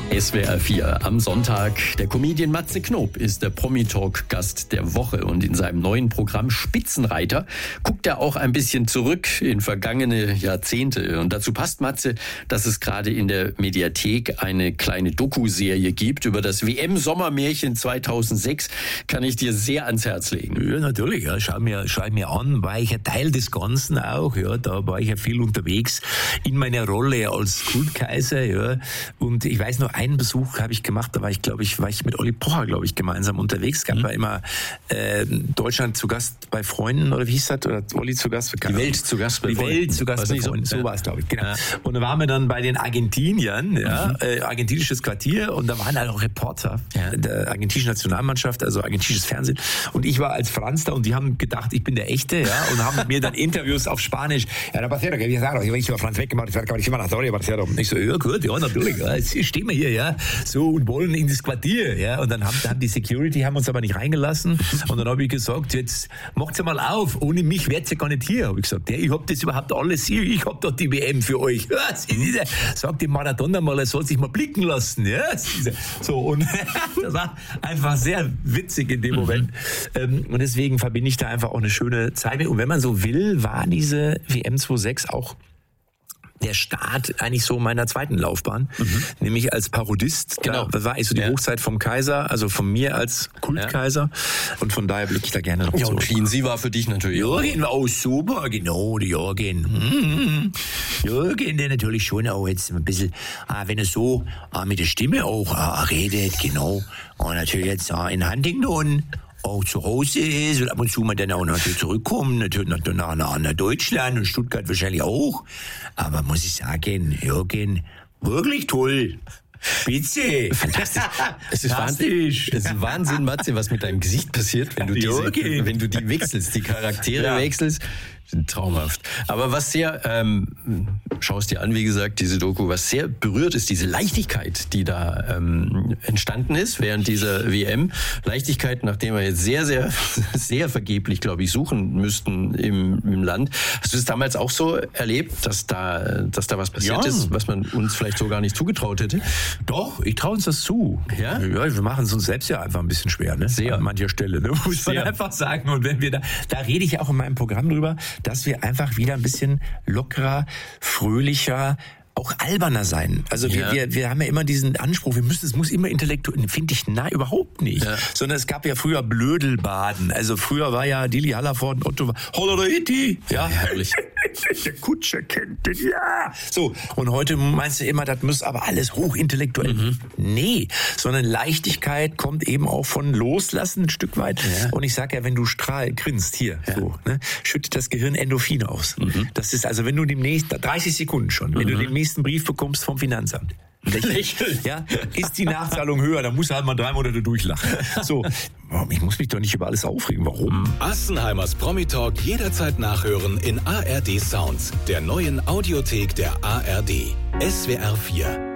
SWR 4 am Sonntag. Der Comedian Matze Knob ist der Promi-Talk-Gast der Woche und in seinem neuen Programm Spitzenreiter guckt er auch ein bisschen zurück in vergangene Jahrzehnte. Und dazu passt, Matze, dass es gerade in der Mediathek eine kleine Doku-Serie gibt über das WM-Sommermärchen 2006. Kann ich dir sehr ans Herz legen. Ja, natürlich. Ja. Schau mir an, war ich ein Teil des Ganzen auch. Ja. Da war ich ja viel unterwegs in meiner Rolle als Kultkaiser. Ja. Und ich weiß noch, einen Besuch habe ich gemacht, da war ich mit Olli Pocher, gemeinsam unterwegs. Es gab immer Deutschland zu Gast bei Freunden, oder wie hieß das? Oder Olli zu Gast? Die Welt zu Gast bei Freunden. Die Welt zu Gast bei Freunden. So war es, glaube ich. Genau. Ja. Und da waren wir dann bei den Argentiniern, argentinisches Quartier, und da waren halt auch Reporter der argentinischen Nationalmannschaft, also argentinisches Fernsehen. Und ich war als Franz da und die haben gedacht, ich bin der Echte, und haben mit mir dann Interviews auf Spanisch. Ja, Barcero, que bien claro, ich war Franz weggemacht, ich war nach Barcero. Ich so, ja gut, ja natürlich, jetzt stehen wir hier, so, und wollen in das Quartier, und dann haben die Security haben uns aber nicht reingelassen, und dann habe ich gesagt, jetzt macht's mal auf, ohne mich wärt's ja gar nicht hier, habe ich gesagt, ich hab das überhaupt alles hier, ich hab doch die WM für euch, sagt dem Maradona mal, er soll sich mal blicken lassen, so, und das war einfach sehr witzig in dem Moment, und deswegen verbinde ich da einfach auch eine schöne Zeit mit, und wenn man so will, war diese WM 2006 auch der Start eigentlich so meiner zweiten Laufbahn, nämlich als Parodist. Genau. Da war so die Hochzeit vom Kaiser, also von mir als Kultkaiser. Und von daher blicke ich da gerne noch zurück. Und Cleansy war für dich natürlich Jürgen war auch super, genau, der Jürgen. Jürgen, der natürlich schon auch jetzt ein bisschen, wenn er so mit der Stimme auch redet, genau. Und natürlich jetzt in Huntington auch zu Hause ist und ab und zu mal dann auch natürlich zurückkommen, natürlich nach Deutschland und Stuttgart wahrscheinlich auch. Aber muss ich sagen, Jürgen, wirklich toll. Bitte. Fantastisch. Es ist Wahnsinn, Matze, was mit deinem Gesicht passiert, wenn du die wechselst, die Charaktere wechselst. Traumhaft. Aber was sehr, schau es dir an, wie gesagt, diese Doku, was sehr berührt ist, diese Leichtigkeit, die da entstanden ist während dieser WM. Leichtigkeit, nachdem wir jetzt sehr, sehr, sehr vergeblich, glaube ich, suchen müssten im Land. Hast du es damals auch so erlebt, dass da was passiert ist, was man uns vielleicht so gar nicht zugetraut hätte? Doch, ich traue uns das zu. Ja, wir machen es uns selbst ja einfach ein bisschen schwer, ne? Sehr. An mancher Stelle, ne? Muss man einfach sagen. Und wenn wir da rede ich auch in meinem Programm drüber, dass wir einfach wieder ein bisschen lockerer, fröhlicher, auch alberner sein. Also wir haben ja immer diesen Anspruch, es muss immer intellektuell, finde ich, überhaupt nicht. Ja. Sondern es gab ja früher Blödelbaden. Also früher war ja Dili Hallervorden und Otto, Holleriti, herrlich. Der Kutscher kennt den, So, und heute meinst du immer, das muss aber alles hochintellektuell. Nee, sondern Leichtigkeit kommt eben auch von Loslassen ein Stück weit. Ja. Und ich sag ja, wenn du grinst hier, schüttet das Gehirn Endorphine aus. Das ist also, wenn du demnächst, 30 Sekunden schon, wenn du den nächsten Brief bekommst vom Finanzamt, lächeln, ist die Nachzahlung höher, dann musst du halt mal 3 Monate durchlachen. So, ich muss mich doch nicht über alles aufregen. Warum? Assenheimers Promi-Talk jederzeit nachhören in ARD Sounds, der neuen Audiothek der ARD. SWR 4.